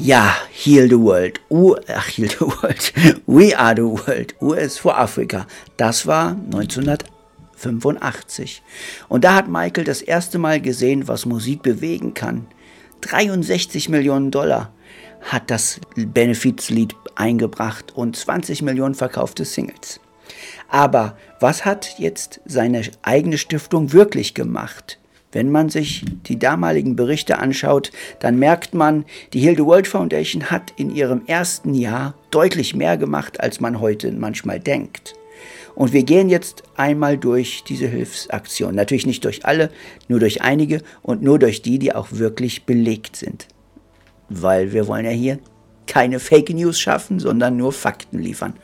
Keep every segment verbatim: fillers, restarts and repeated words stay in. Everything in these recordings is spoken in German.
Ja, Heal the World, U, ach, Heal the World, We Are the World, U S for Africa, das war neunzehnhundertfünfundachtzig. Und da hat Michael das erste Mal gesehen, was Musik bewegen kann. dreiundsechzig Millionen Dollar hat das Benefizlied eingebracht und zwanzig Millionen verkaufte Singles. Aber was hat jetzt seine eigene Stiftung wirklich gemacht? Wenn man sich die damaligen Berichte anschaut, dann merkt man, die Heal the World Foundation hat in ihrem ersten Jahr deutlich mehr gemacht, als man heute manchmal denkt. Und wir gehen jetzt einmal durch diese Hilfsaktion. Natürlich nicht durch alle, nur durch einige und nur durch die, die auch wirklich belegt sind. Weil wir wollen ja hier keine Fake News schaffen, sondern nur Fakten liefern.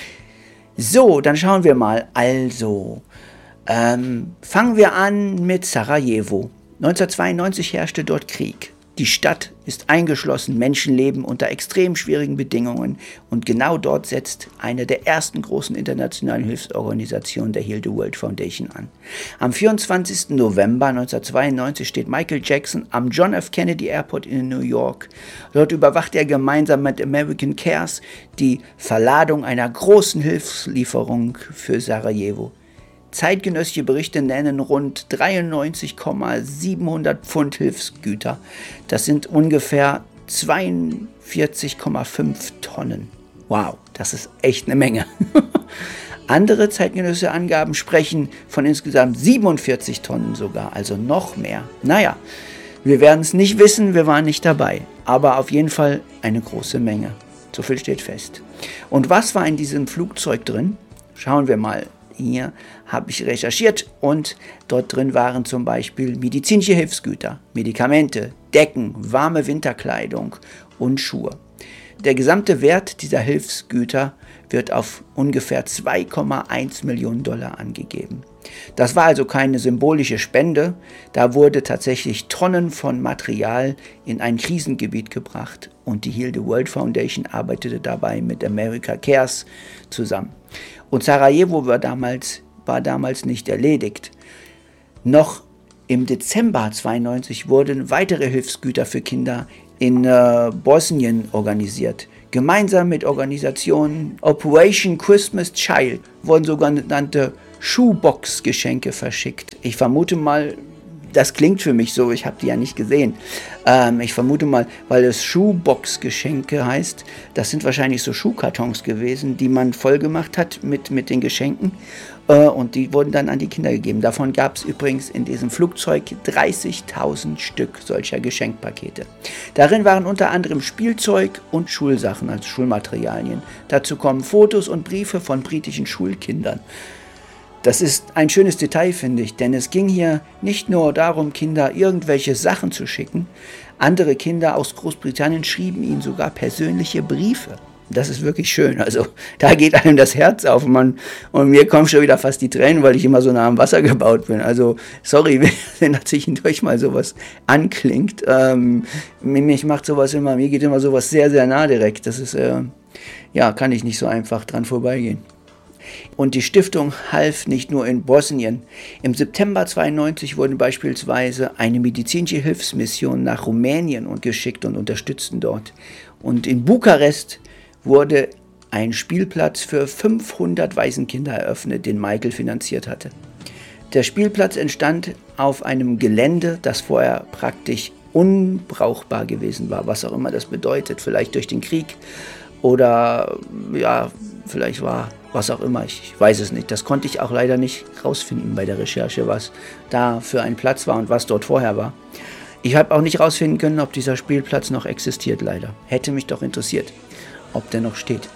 So, dann schauen wir mal. Also, ähm, fangen wir an mit Sarajevo. neunzehnhundertzweiundneunzig herrschte dort Krieg. Die Stadt ist eingeschlossen, Menschen leben unter extrem schwierigen Bedingungen und genau dort setzt eine der ersten großen internationalen Hilfsorganisationen der Heal the World Foundation an. Am vierundzwanzigsten November neunzehnhundertzweiundneunzig steht Michael Jackson am John F. Kennedy Airport in New York. Dort überwacht er gemeinsam mit American Cares die Verladung einer großen Hilfslieferung für Sarajevo. Zeitgenössische Berichte nennen rund dreiundneunzigtausendsiebenhundert Pfund Hilfsgüter. Das sind ungefähr zweiundvierzig Komma fünf Tonnen. Wow, das ist echt eine Menge. Andere zeitgenössische Angaben sprechen von insgesamt siebenundvierzig Tonnen sogar, also noch mehr. Naja, wir werden es nicht wissen, wir waren nicht dabei. Aber auf jeden Fall eine große Menge. So viel steht fest. Und was war in diesem Flugzeug drin? Schauen wir mal. Hier habe ich recherchiert und dort drin waren zum Beispiel medizinische Hilfsgüter, Medikamente, Decken, warme Winterkleidung und Schuhe. Der gesamte Wert dieser Hilfsgüter wird auf ungefähr zwei Komma eins Millionen Dollar angegeben. Das war also keine symbolische Spende, da wurde tatsächlich Tonnen von Material in ein Krisengebiet gebracht und die Heal the World Foundation arbeitete dabei mit America Cares zusammen. Und Sarajevo war damals, war damals nicht erledigt. Noch im Dezember neunzehnhundertzweiundneunzig wurden weitere Hilfsgüter für Kinder in äh, Bosnien organisiert. Gemeinsam mit Organisationen Operation Christmas Child wurden sogenannte Schuhbox-Geschenke verschickt. Ich vermute mal, das klingt für mich so, ich habe die ja nicht gesehen. Ähm, ich vermute mal, weil es Schuhbox-Geschenke heißt, das sind wahrscheinlich so Schuhkartons gewesen, die man voll gemacht hat mit, mit den Geschenken. Äh, und die wurden dann an die Kinder gegeben. Davon gab es übrigens in diesem Flugzeug dreißigtausend Stück solcher Geschenkpakete. Darin waren unter anderem Spielzeug und Schulsachen, also Schulmaterialien. Dazu kommen Fotos und Briefe von britischen Schulkindern. Das ist ein schönes Detail, finde ich, denn es ging hier nicht nur darum, Kinder irgendwelche Sachen zu schicken. Andere Kinder aus Großbritannien schrieben ihnen sogar persönliche Briefe. Das ist wirklich schön. Also da geht einem das Herz auf und, man, und mir kommen schon wieder fast die Tränen, weil ich immer so nah am Wasser gebaut bin. Also sorry, wenn da zwischendurch mal sowas anklingt. Ähm, mich macht sowas immer, mir geht immer sowas sehr, sehr nah direkt. Das ist, äh, ja, kann ich nicht so einfach dran vorbeigehen. Und die Stiftung half nicht nur in Bosnien. Im September neunzehnhundertzweiundneunzig wurde beispielsweise eine medizinische Hilfsmission nach Rumänien und geschickt und unterstützten dort. Und in Bukarest wurde ein Spielplatz für fünfhundert Waisenkinder eröffnet, den Michael finanziert hatte. Der Spielplatz entstand auf einem Gelände, das vorher praktisch unbrauchbar gewesen war, was auch immer das bedeutet, vielleicht durch den Krieg oder ja, vielleicht war was auch immer, ich weiß es nicht. Das konnte ich auch leider nicht rausfinden bei der Recherche, was da für ein Platz war und was dort vorher war. Ich habe auch nicht rausfinden können, ob dieser Spielplatz noch existiert, leider. Hätte mich doch interessiert, ob der noch steht.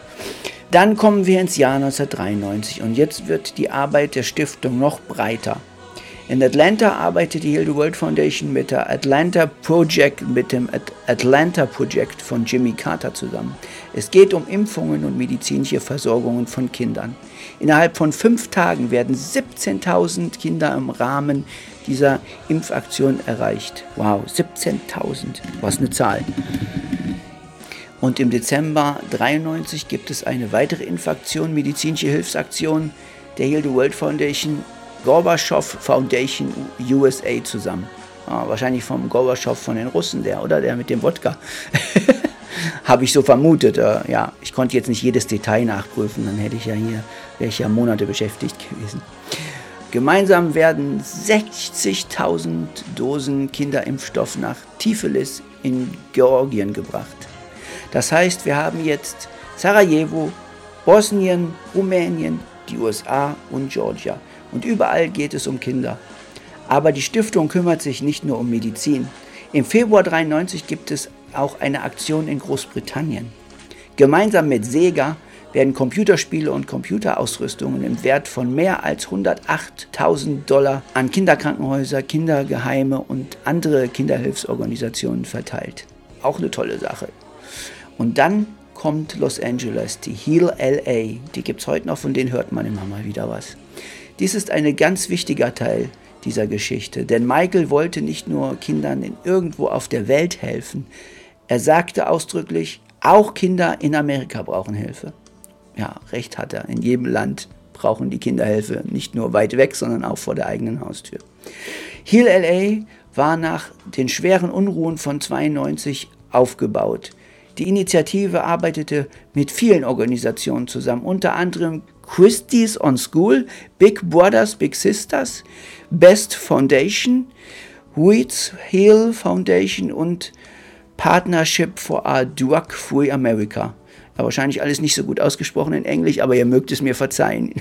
Dann kommen wir ins Jahr neunzehnhundertdreiundneunzig und jetzt wird die Arbeit der Stiftung noch breiter. In Atlanta arbeitet die Heal the World Foundation mit der Atlanta Project, mit dem Atlanta Project von Jimmy Carter zusammen. Es geht um Impfungen und medizinische Versorgungen von Kindern. Innerhalb von fünf Tagen werden siebzehntausend Kinder im Rahmen dieser Impfaktion erreicht. Wow, siebzehntausend, was eine Zahl. Und im Dezember neunzehnhundertdreiundneunzig gibt es eine weitere Impfaktion, medizinische Hilfsaktion der Heal the World Foundation, Gorbatschow Foundation U S A zusammen. Ah, wahrscheinlich vom Gorbatschow von den Russen, der, oder? Der mit dem Wodka. Habe ich so vermutet. Äh, ja, ich konnte jetzt nicht jedes Detail nachprüfen, dann hätte ich ja hier, wäre ich ja Monate beschäftigt gewesen. Gemeinsam werden sechzigtausend Dosen Kinderimpfstoff nach Tiflis in Georgien gebracht. Das heißt, wir haben jetzt Sarajevo, Bosnien, Rumänien, die U S A und Georgia. Und überall geht es um Kinder. Aber die Stiftung kümmert sich nicht nur um Medizin. Im Februar neunzehnhundertdreiundneunzig gibt es auch eine Aktion in Großbritannien. Gemeinsam mit Sega werden Computerspiele und Computerausrüstungen im Wert von mehr als hundertachttausend Dollar an Kinderkrankenhäuser, Kindergeheime und andere Kinderhilfsorganisationen verteilt. Auch eine tolle Sache. Und dann kommt Los Angeles, die Heal L A. Die gibt es heute noch, von denen hört man immer mal wieder was. Dies ist ein ganz wichtiger Teil dieser Geschichte, denn Michael wollte nicht nur Kindern in irgendwo auf der Welt helfen. Er sagte ausdrücklich, auch Kinder in Amerika brauchen Hilfe. Ja, recht hat er. In jedem Land brauchen die Kinder Hilfe, nicht nur weit weg, sondern auch vor der eigenen Haustür. Heal L A war nach den schweren Unruhen von zweiundneunzig aufgebaut. Die Initiative arbeitete mit vielen Organisationen zusammen, unter anderem Christie's on School, Big Brothers, Big Sisters, Best Foundation, Wheats Hill Foundation und Partnership for a Drug-Free America. Ja, wahrscheinlich alles nicht so gut ausgesprochen in Englisch, aber ihr mögt es mir verzeihen.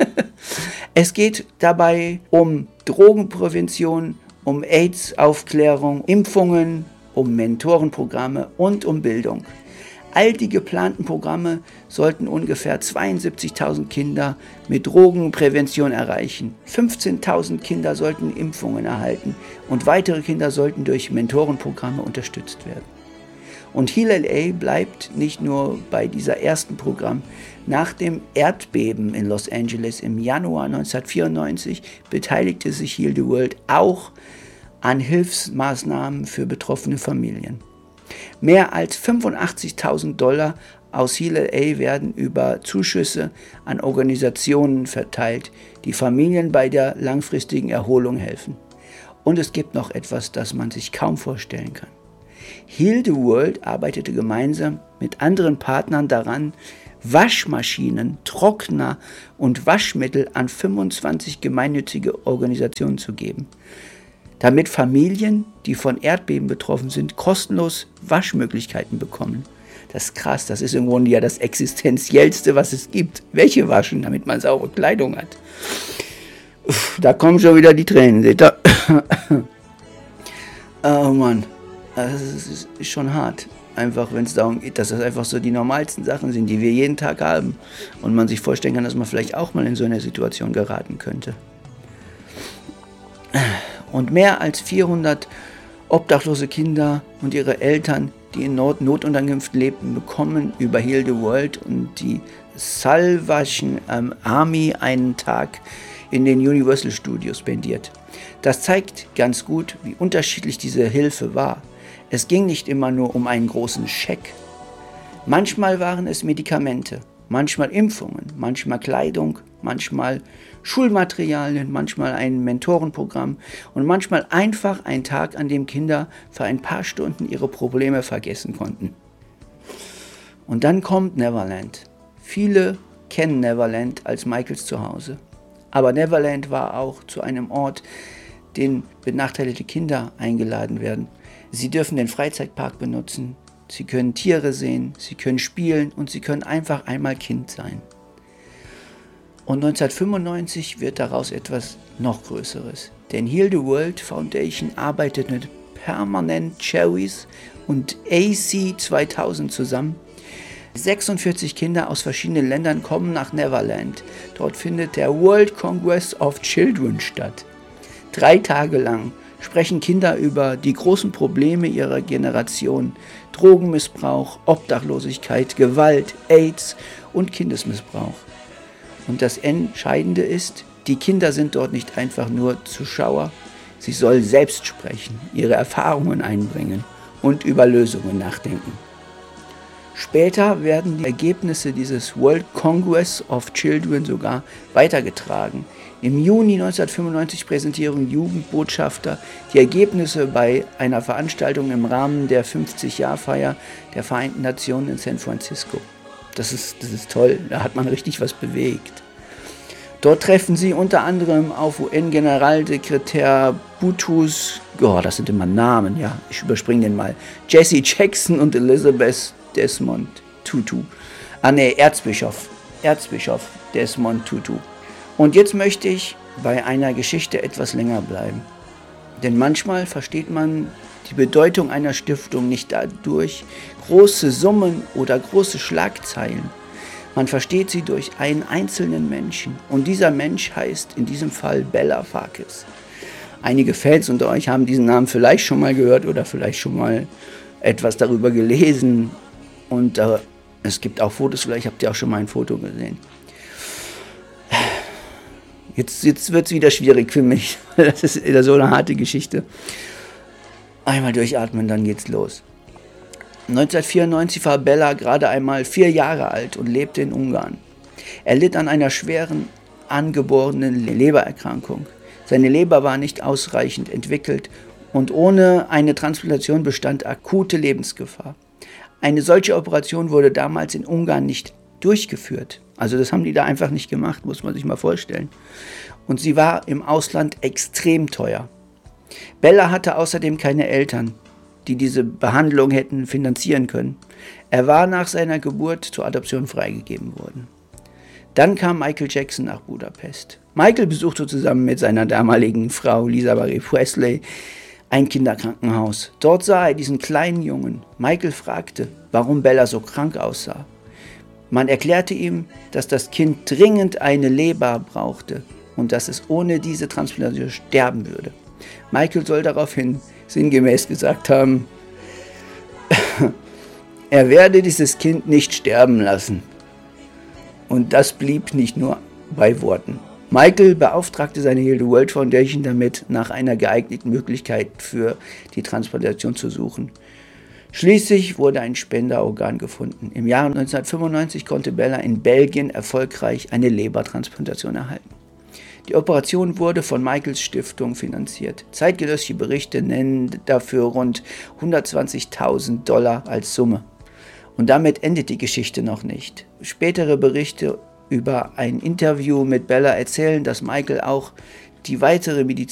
Es geht dabei um Drogenprävention, um AIDS-Aufklärung, Impfungen, um Mentorenprogramme und um Bildung. All die geplanten Programme sollten ungefähr zweiundsiebzigtausend Kinder mit Drogenprävention erreichen. fünfzehntausend Kinder sollten Impfungen erhalten und weitere Kinder sollten durch Mentorenprogramme unterstützt werden. Und Heal L A bleibt nicht nur bei dieser ersten Programm. Nach dem Erdbeben in Los Angeles im Januar neunzehnhundertvierundneunzig beteiligte sich Heal the World auch an Hilfsmaßnahmen für betroffene Familien. Mehr als fünfundachtzigtausend Dollar aus Heal L A werden über Zuschüsse an Organisationen verteilt, die Familien bei der langfristigen Erholung helfen. Und es gibt noch etwas, das man sich kaum vorstellen kann. Heal the World arbeitete gemeinsam mit anderen Partnern daran, Waschmaschinen, Trockner und Waschmittel an fünfundzwanzig gemeinnützige Organisationen zu geben, damit Familien, die von Erdbeben betroffen sind, kostenlos Waschmöglichkeiten bekommen. Das ist krass, das ist im Grunde ja das Existenziellste, was es gibt. Welche waschen, damit man saubere Kleidung hat? Uff, da kommen schon wieder die Tränen, seht ihr? Oh Mann, das ist schon hart. Einfach, wenn es darum geht, dass das einfach so die normalsten Sachen sind, die wir jeden Tag haben. Und man sich vorstellen kann, dass man vielleicht auch mal in so eine Situation geraten könnte. Und mehr als vierhundert obdachlose Kinder und ihre Eltern, die in Not- Notunterkünften lebten, bekommen über Heal the World und die Salvation Army einen Tag in den Universal Studios spendiert. Das zeigt ganz gut, wie unterschiedlich diese Hilfe war. Es ging nicht immer nur um einen großen Scheck. Manchmal waren es Medikamente, manchmal Impfungen, manchmal Kleidung, manchmal Schulmaterialien, manchmal ein Mentorenprogramm und manchmal einfach ein Tag, an dem Kinder für ein paar Stunden ihre Probleme vergessen konnten. Und dann kommt Neverland. Viele kennen Neverland als Michaels Zuhause. Aber Neverland war auch zu einem Ort, den benachteiligte Kinder eingeladen werden. Sie dürfen den Freizeitpark benutzen, sie können Tiere sehen, sie können spielen und sie können einfach einmal Kind sein. Und neunzehnhundertfünfundneunzig wird daraus etwas noch Größeres. Denn Heal the World Foundation arbeitet mit Permanent Cherries und A C zweitausend zusammen. sechsundvierzig Kinder aus verschiedenen Ländern kommen nach Neverland. Dort findet der World Congress of Children statt. Drei Tage lang sprechen Kinder über die großen Probleme ihrer Generation: Drogenmissbrauch, Obdachlosigkeit, Gewalt, AIDS und Kindesmissbrauch. Und das Entscheidende ist, die Kinder sind dort nicht einfach nur Zuschauer, sie sollen selbst sprechen, ihre Erfahrungen einbringen und über Lösungen nachdenken. Später werden die Ergebnisse dieses World Congress of Children sogar weitergetragen Im Juni neunzehnhundertfünfundneunzig präsentieren Jugendbotschafter die Ergebnisse bei einer Veranstaltung im Rahmen der fünfzig-Jahr-Feier der Vereinten Nationen in San Francisco. Das ist, das ist toll, da hat man richtig was bewegt. Dort treffen sie unter anderem auf U N-Generalsekretär Boutros, oh, das sind immer Namen, ja, ich überspringe den mal, Jesse Jackson und Elizabeth Desmond Tutu. Ah ne, Erzbischof, Erzbischof Desmond Tutu. Und jetzt möchte ich bei einer Geschichte etwas länger bleiben. Denn manchmal versteht man die Bedeutung einer Stiftung nicht dadurch große Summen oder große Schlagzeilen. Man versteht sie durch einen einzelnen Menschen. Und dieser Mensch heißt in diesem Fall Bella Farkas. Einige Fans unter euch haben diesen Namen vielleicht schon mal gehört oder vielleicht schon mal etwas darüber gelesen. Und äh, es gibt auch Fotos, vielleicht habt ihr auch schon mal ein Foto gesehen. Jetzt, jetzt wird es wieder schwierig für mich. Das ist wieder so eine harte Geschichte. Einmal durchatmen, dann geht's los. neunzehnhundertvierundneunzig war Bella gerade einmal vier Jahre alt und lebte in Ungarn. Er litt an einer schweren, angeborenen Lebererkrankung. Seine Leber war nicht ausreichend entwickelt und ohne eine Transplantation bestand akute Lebensgefahr. Eine solche Operation wurde damals in Ungarn nicht durchgeführt. Also das haben die da einfach nicht gemacht, muss man sich mal vorstellen. Und sie war im Ausland extrem teuer. Bella hatte außerdem keine Eltern, die diese Behandlung hätten finanzieren können. Er war nach seiner Geburt zur Adoption freigegeben worden. Dann kam Michael Jackson nach Budapest. Michael besuchte zusammen mit seiner damaligen Frau Lisa Marie Presley ein Kinderkrankenhaus. Dort sah er diesen kleinen Jungen. Michael fragte, warum Bella so krank aussah. Man erklärte ihm, dass das Kind dringend eine Leber brauchte und dass es ohne diese Transplantation sterben würde. Michael soll daraufhin sinngemäß gesagt haben, er werde dieses Kind nicht sterben lassen. Und das blieb nicht nur bei Worten. Michael beauftragte seine Heal the World Foundation damit, nach einer geeigneten Möglichkeit für die Transplantation zu suchen. Schließlich wurde ein Spenderorgan gefunden. Im Jahr neunzehnhundertfünfundneunzig konnte Bella in Belgien erfolgreich eine Lebertransplantation erhalten. Die Operation wurde von Michaels Stiftung finanziert. Zeitgenössische Berichte nennen dafür rund hundertzwanzigtausend Dollar als Summe. Und damit endet die Geschichte noch nicht. Spätere Berichte über ein Interview mit Bella erzählen, dass Michael auch die weitere Medizin